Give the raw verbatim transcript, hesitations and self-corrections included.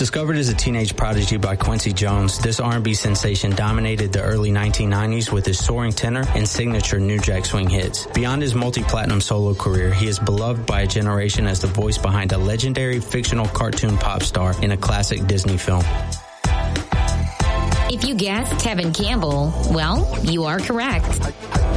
Discovered as a teenage prodigy by Quincy Jones, this R and B sensation dominated the early nineteen nineties with his soaring tenor and signature New Jack Swing hits. Beyond his multi-platinum solo career, he is beloved by a generation as the voice behind a legendary fictional cartoon pop star in a classic Disney film. If you guessed Tevin Campbell, well, you are correct.